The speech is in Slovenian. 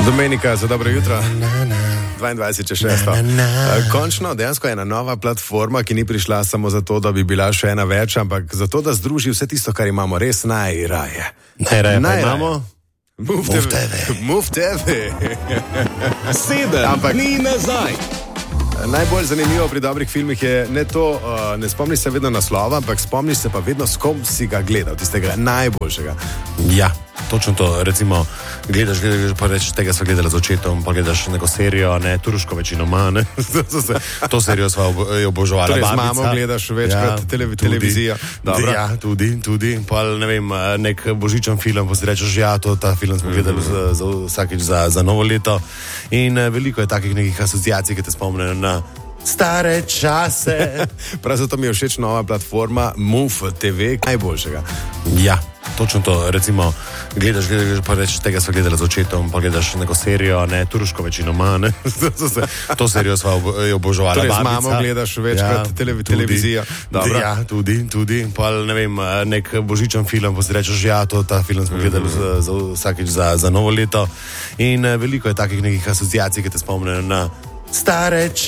Domenika, za dobro jutro. 22.6. Končno, dejansko je ena nova platforma, ki ni prišla samo zato, da bi bila še ena več, ampak zato, da združi vse tisto, kar imamo res najraje. Najraje imamo? Move TV. 7 dni nazaj. Najbolj zanimivo pri dobrih filmih je ne to, ne spomniš se vedno naslova, ampak spomniš se pa vedno, s kom si ga gledal, tistega najboljšega. Ja, točno to. Recimo, gledaš, pa rečeš, tega sva gledala z očetom, pa gledaš neko serijo, ne, turško večinoma, ne. To serijo sva oboževala. Torej z mamo gledaš večkrat televizijo. Ja, tudi. Pa ne vem, nek božičen film, pa si rečeš, ja, ta film smo gledali vsakič za novo leto. In veliko je takih nekih asociacij, ki te spomnejo na stare čase. Prav zato mi je všeč nova platforma Move TV, najboljšega. Ja, točno to. Recimo, gledaš, pa rečeš, tega sva gledala z očetom, pa gledaš neko serijo, ne, turško večinoma, ne. To serijo sva oboževala. Torej z mamo gledaš večkrat televizijo. Ja, tudi. Pa ne vem, nek božičen film, pa si rečeš, ja, ta film smo gledali vsakič za novo leto. In veliko je takih nekih asociacij, ki te spomnejo na stare čase.